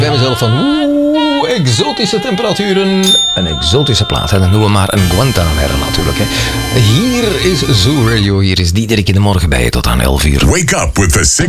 bij mezelf van exotische temperaturen. Een exotische plaat. En dan doen we maar een Guantanamera natuurlijk. Hè. Hier is Zoo Radio. Hier is Diederik in de morgen bij je tot aan 11 uur. Wake up with the